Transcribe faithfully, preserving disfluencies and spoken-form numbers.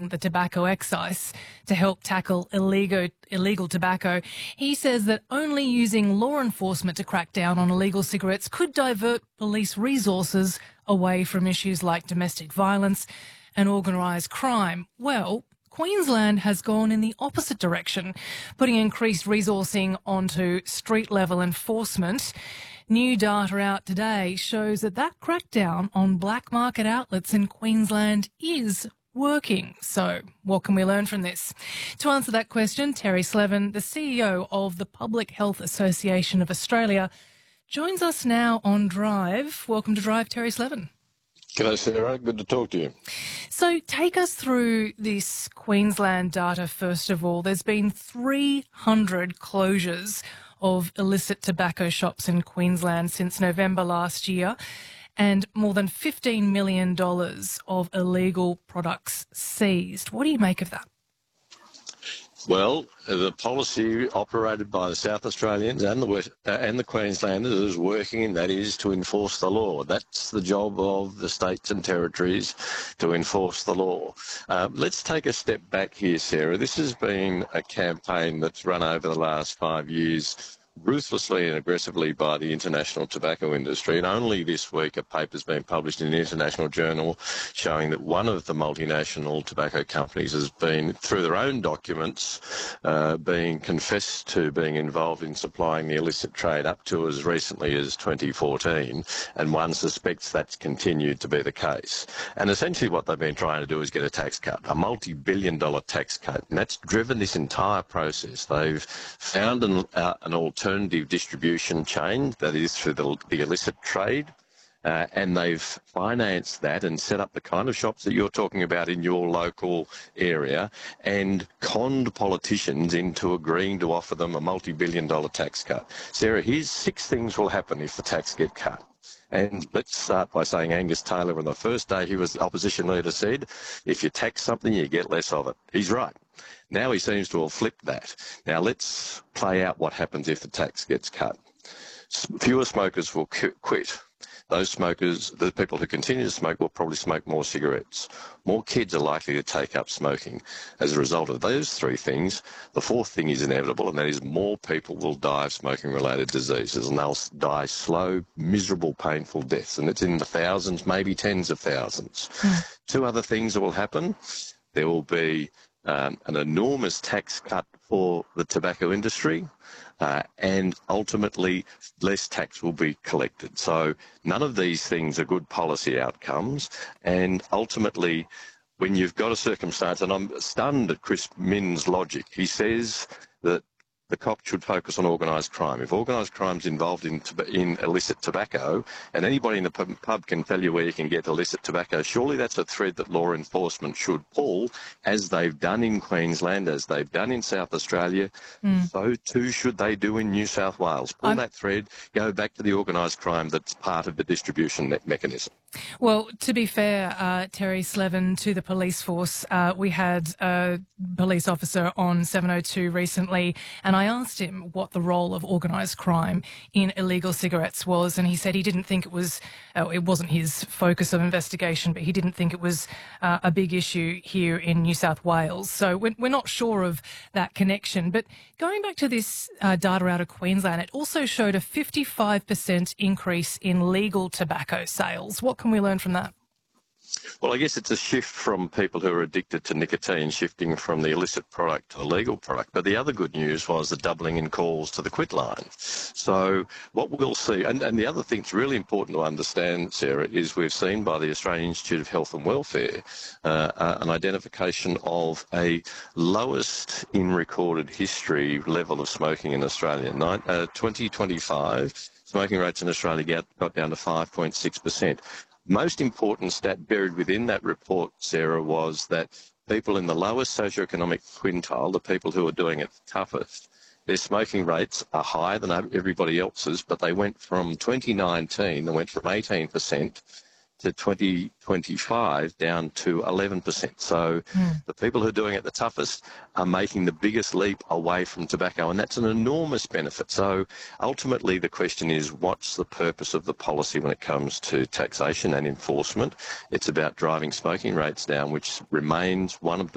reform the tobacco excise to help tackle illegal, illegal tobacco. He says that only using law enforcement to crack down on illegal cigarettes could divert police resources away from issues like domestic violence and organised crime. Well, Queensland has gone in the opposite direction, putting increased resourcing onto street-level enforcement. New data out today shows that that crackdown on black market outlets in Queensland is working. So what can we learn from this? To answer that question, Terry Slevin, the C E O of the Public Health Association of Australia, joins us now on Drive. Welcome to Drive, Terry Slevin. G'day, Sarah. Good to talk to you. So take us through this Queensland data first of all. There's been three hundred closures of illicit tobacco shops in Queensland since November last year, and more than fifteen million dollars of illegal products seized. What do you make of that? Well, the policy operated by the South Australians and the West, uh, and the Queenslanders is working, and that is to enforce the law. That's the job of the states and territories, to enforce the law. Uh, let's take a step back here, Sarah. This has been a campaign that's run over the last five years ruthlessly and aggressively by the international tobacco industry. And only this week a paper's been published in the International Journal showing that one of the multinational tobacco companies has been, through their own documents, uh, being confessed to being involved in supplying the illicit trade up to as recently as twenty fourteen, and one suspects that's continued to be the case. And essentially what they've been trying to do is get a tax cut, a multi-billion dollar tax cut, and that's driven this entire process. They've found an, uh, an alternative alternative distribution chain, that is through the, the illicit trade, uh, and they've financed that and set up the kind of shops that you're talking about in your local area and conned politicians into agreeing to offer them a multi-billion dollar tax cut. Sarah, here's six things will happen if the tax get cut. And let's start by saying Angus Taylor, on the first day he was opposition leader, said, if you tax something, you get less of it. He's right. Now he seems to have flipped that. Now let's play out what happens if the tax gets cut. Fewer smokers will quit. Those smokers, the people who continue to smoke, will probably smoke more cigarettes. More kids are likely to take up smoking. As a result of those three things, the fourth thing is inevitable, and that is more people will die of smoking-related diseases, and they'll die slow, miserable, painful deaths. And it's in the thousands, maybe tens of thousands. Mm. Two other things that will happen. There will be Um, an enormous tax cut for the tobacco industry, uh, and ultimately less tax will be collected. So none of these things are good policy outcomes, and ultimately when you've got a circumstance, and I'm stunned at Chris Minn's logic, he says that the cops should focus on organised crime. If organised crime's involved in, in illicit tobacco, and anybody in the pub can tell you where you can get illicit tobacco, surely that's a thread that law enforcement should pull, as they've done in Queensland, as they've done in South Australia. Mm. So too should they do in New South Wales. Pull I'm... that thread, go back to the organised crime that's part of the distribution mechanism. Well, to be fair, uh, Terry Slevin, to the police force, uh, we had a police officer on seven oh two recently, and I asked him what the role of organised crime in illegal cigarettes was, and he said he didn't think it was, uh, it wasn't his focus of investigation, but he didn't think it was uh, a big issue here in New South Wales. So we're, we're not sure of that connection. But going back to this uh, data out of Queensland, it also showed a fifty-five percent increase in legal tobacco sales. What can we learn from that? Well, I guess it's a shift from people who are addicted to nicotine, shifting from the illicit product to the legal product. But the other good news was the doubling in calls to the quit line. So what we'll see, and, and the other thing that's really important to understand, Sarah, is we've seen by the Australian Institute of Health and Welfare uh, uh, an identification of a lowest in recorded history level of smoking in Australia. Nine, uh, twenty twenty-five, smoking rates in Australia got, got down to five point six percent. Most important stat buried within that report, Sarah, was that people in the lowest socioeconomic quintile, the people who are doing it toughest, their smoking rates are higher than everybody else's, but they went from twenty nineteen, they went from eighteen percent to twenty twenty-five down to eleven percent. So mm. the people who are doing it the toughest are making the biggest leap away from tobacco, and that's an enormous benefit. So ultimately the question is, what's the purpose of the policy when it comes to taxation and enforcement? It's about driving smoking rates down, which remains one of the